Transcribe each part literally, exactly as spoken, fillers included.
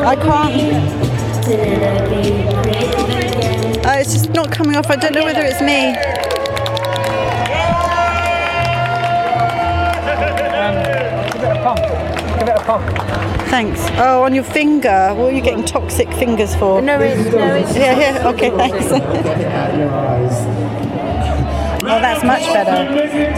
I can't. Uh, it's just not coming off. I don't know whether it's me. Give it a pump. Give it a pump. Thanks. Oh, on your finger. What are you getting toxic fingers for? No, it's no, it's. Yeah, yeah. Okay, thanks. Oh, that's much better.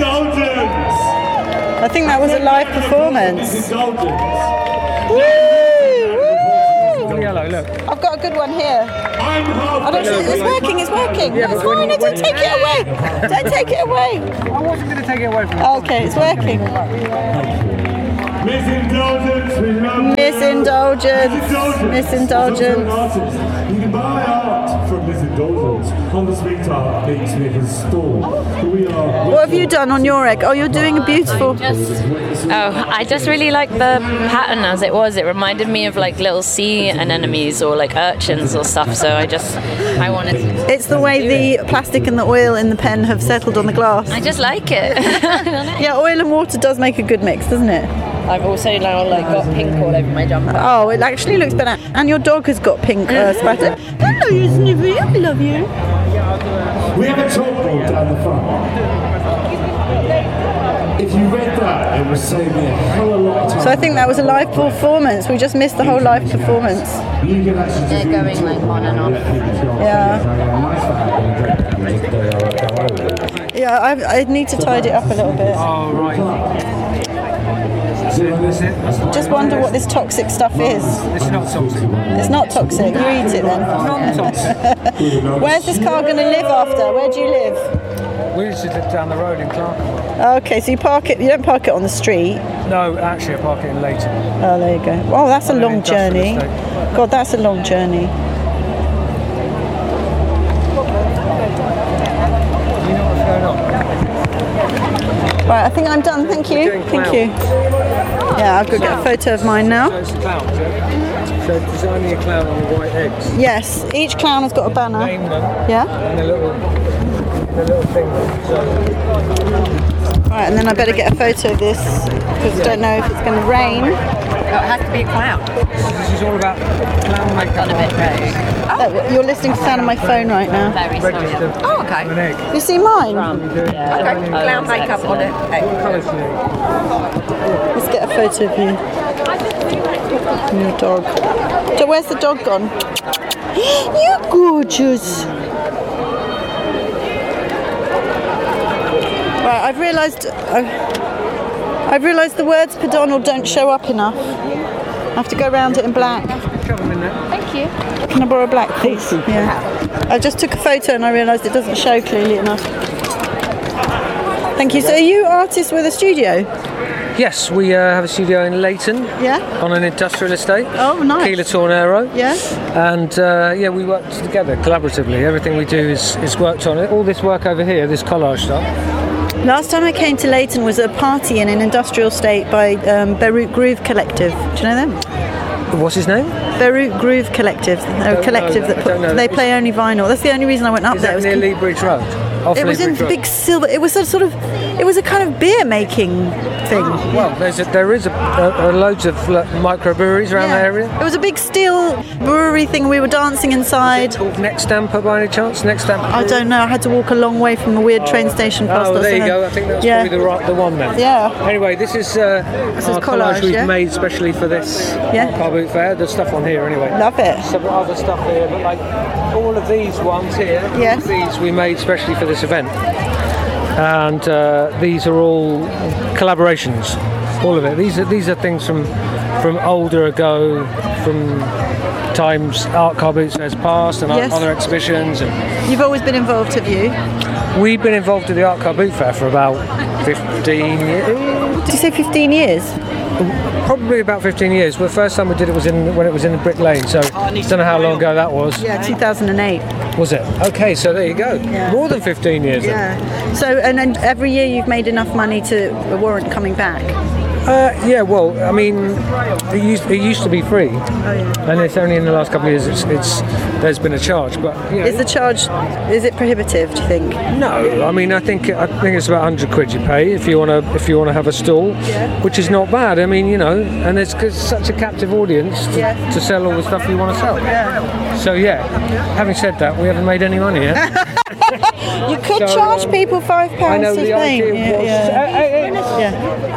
I think that was a live performance. Woo! Yellow, look. I've got a good one here. I don't see, it's working, it's working. No, it's fine, don't take it away. Don't take it away. I wasn't going to take it away from you. Okay, it's working. Miss Indulgence, we love Miss Indulgence. Miss Indulgence. You can buy art from Miss Indulgence on the Sweet Art Beatsmakers store. We are. What have you done on your egg? Oh, you're doing a beautiful. Just, oh, I just really like the pattern as it was. It reminded me of like little sea anemones or like urchins or stuff. So I just, I wanted to. It's the way the plastic and the oil in the pen have settled on the glass. I just like it. Yeah, oil and water does make a good mix, doesn't it? I've also now like got pink all over my jumper. Oh, it actually looks better. And your dog has got pink uh, spatter. Hello, you Snippy. I love you. We have a chalkboard down the front. If you read that, it would save me a hell of a lot of time. So I think that was a live performance. We just missed the whole live performance. You can actually just They're going like on and off. Yeah. Yeah, I, I need to tidy it up a little bit. Oh, right. Just wonder what this toxic stuff is. It's not toxic. It's not toxic. You eat it then. Non-toxic. Where's this car going to live after? Where do you live? We used to live down the road in Clark. Okay, so you park it. You don't park it on the street. No, actually, I park it in Leighton. Oh, there you go. Oh, that's a On an long industrial journey. estate. God, that's a long journey. You know what's going on? Right, I think I'm done. Thank you. doing Thank clown. you. Yeah, I'll go get a photo of mine So now. it's clowns, yeah? So designing a clown on the white eggs. Yes, each clown has got a banner. Name them Yeah. and a little, the little thing. So Right, and then I better get a photo of this because I don't know if it's going to rain. It has to be a clown. this is all about clown makeup. Done a bit vague. Oh, you're listening to the sound of my phone right now. Very sorry. Register Oh, okay. an egg. You see mine? Okay, clown makeup on it. What colours do you need? Let's get a photo of you. And your dog. So where's the dog gone? You're gorgeous. Right, I've realised I've, I've realised the words per Donald don't show up enough. I have to go around it in black. Shove them in there. Thank you. Can I borrow a black, please? Yeah. I just took a photo and I realised it doesn't show clearly enough. Thank you. So are you artists with a studio? Yes, we uh, have a studio in Leighton Yeah? on an industrial estate. Oh, nice. Keeler Tornero. Yeah? And uh, yeah, we work together collaboratively. Everything we do is, is worked on. All this work over here, this collage stuff. Last time I came to Leighton was a party in an industrial estate by um, Beirut Groove Collective. Do you know them? What's his name? Beirut Groove Collective. They're a don't collective know that that. I put, don't know they that. play only vinyl. That's the only reason I went up Is there. that It was near com- Lee Bridge Road? Off It was Lee in Bridge Road. big silver. It was a sort of. It was a kind of beer making thing. Well, there's a, there is a, a, a loads of like, microbreweries around Yeah. the area. It was a big steel brewery thing. We were dancing inside. Called Next Stamper by any chance? Next Stamper. I don't know. I had to walk a long way from the weird train station past Oh, us. there you and go. then- I think that's yeah. probably the right, the one then. Yeah. Anyway, this is uh, This our is collage, we've yeah? made specially for this Yeah. car boot fair. There's stuff on here anyway. Love it. Some other stuff here, but like all of these ones here, Yes. all of these we made specially for this event. And uh, these are all collaborations, all of it. These are these are things from from older ago, from times art car boots fairs past and Yes. other exhibitions. And You've always been involved, have you? we've been involved with the art car boot fair for about fifteen years. Did you say fifteen years? Probably about fifteen years. Well, the first time we did it was in when it was in the Brick Lane, so I don't know how long ago that was. Yeah, two thousand eight. Was it? Okay, so there you go. Yeah. More than fifteen years. then. Yeah. So, and then every year you've made enough money to warrant coming back. Uh, yeah, well, I mean, it used, it used to be free, Oh, yeah. and it's only in the last couple of years it's, it's there's been a charge. But you know, Is the charge, is it prohibitive, do you think? no, I mean, I think I think it's about one hundred quid you pay if you want to if you want to have a stall, Yeah. which is not bad. I mean, you know, and it's, it's such a captive audience to, Yeah. to sell all the stuff you want to sell. Yeah. So yeah, having said that, we haven't made any money yet. You could So, charge um, people five I pounds know to the paint. idea Yeah, was. yeah. Hey, hey, hey.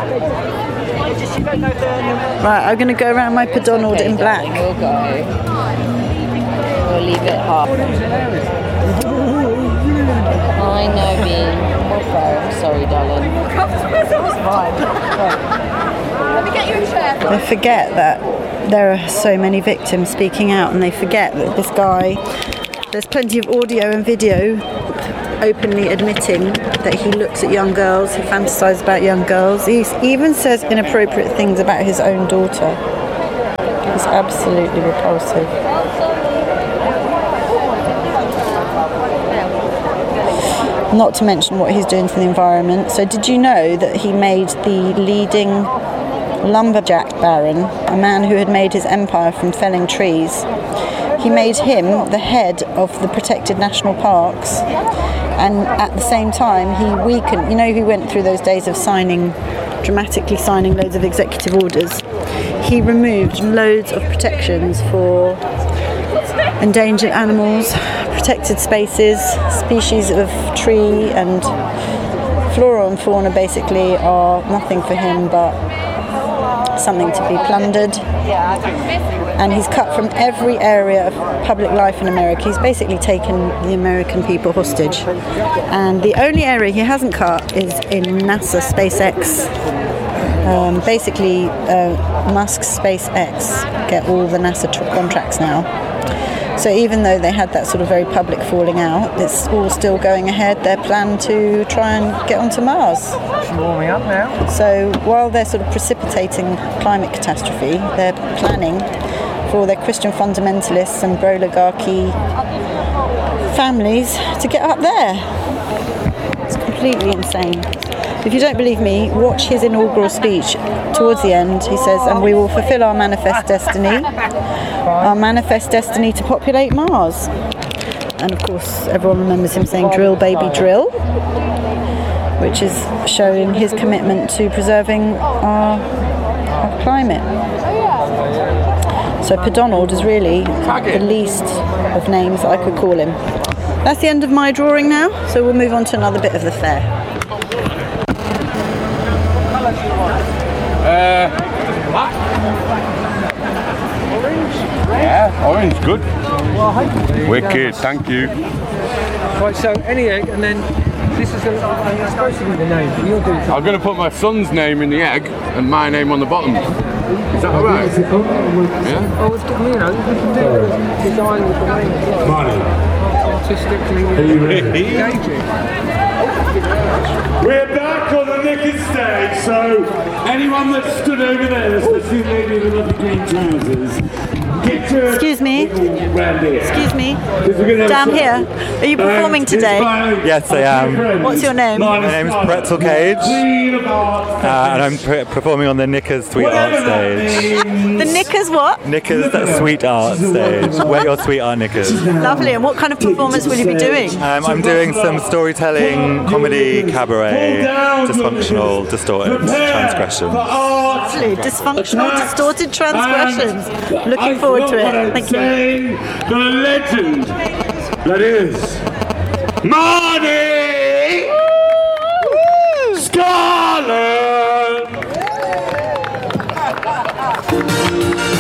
Yeah. Right, I'm going to go around my pedonald in black. We'll go. We'll leave it half. I know, Bean. I'm sorry, darling. They forget that there are so many victims speaking out, and they forget that this guy, there's plenty of audio and video openly admitting that he looks at young girls, he fantasises about young girls, he even says inappropriate things about his own daughter. It's absolutely repulsive. Not to mention what he's doing for the environment. So did you know that he made the leading lumberjack baron, a man who had made his empire from felling trees? He made him the head of the protected national parks, and at the same time he weakened, you know, he went through those days of signing, dramatically signing loads of executive orders. He removed loads of protections for endangered animals, protected spaces, species of tree, and flora and fauna basically are nothing for him but something to be plundered. And he's cut from every area of public life in America. He's basically taken the American people hostage. And the only area he hasn't cut is in NASA SpaceX. Um, basically, uh, Musk's SpaceX get all the NASA tr- contracts now. So even though they had that sort of very public falling out, it's all still going ahead. Their plan to try and get onto Mars. It's warming up now. So while they're sort of precipitating climate catastrophe, they're planning for their Christian fundamentalists and pro-oligarchy families to get up there. It's completely insane. If you don't believe me, watch his inaugural speech. Towards the end, he says, and we will fulfill our manifest destiny, our manifest destiny to populate Mars. And of course, everyone remembers him saying, drill, baby, drill, which is showing his commitment to preserving our, our climate. So Pedonald is really the least of names that I could call him. That's the end of my drawing now, so we'll move on to another bit of the fair. Uh, yeah, orange, good. Wicked, thank you. Right, so any egg, and then this is going to, I'm supposed to be the name, but you'll do it. I'm going to put my son's name in the egg and my name on the bottom. Is that alright? Yeah? Oh, it's, you know, you can do it. Design with the name. Money. Artistically engaging. We're back on the Nickers stage, so anyone that stood over there, especially the lady with the lovely green trousers, get your Excuse me. round here. Excuse me. 'Cause we're gonna have Down some- here. Are you performing And today? it's by Yes, I am. my friends, What's your name? Lana My name's Scarlett, Pretzel Cage, Queen of Art, uh, and I'm pre- performing on the Knickers Sweet Art whatever that stage. means. The Knickers what? Knickers Sweet Art stage. Wear your Sweet Art knickers. Lovely. And what kind of performance will you be doing? Um, I'm doing some storytelling, comedy, cabaret, dysfunctional, distorted transgressions. Lovely. Dysfunctional, distorted transgressions. Looking forward to it. Thank you. The legend that is Marty Scott.